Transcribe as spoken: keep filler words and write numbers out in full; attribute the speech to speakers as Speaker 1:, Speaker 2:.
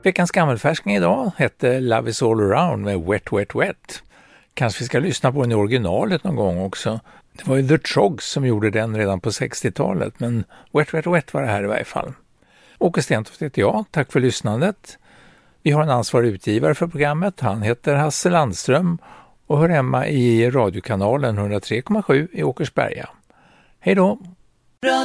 Speaker 1: Veckans gammelfärskning idag hette Love is all around med Wet Wet Wet. Kanske vi ska lyssna på den i originalet någon gång också. Det var ju The Trogs som gjorde den redan på sextiotalet, men Wet Wet Wet var det här i varje fall. Åke Stentoft heter jag, tack för lyssnandet. Vi har en ansvarig utgivare för programmet, han heter Hasse Landström och hör hemma i radiokanalen hundratre komma sju i Åkersberga. Hej då!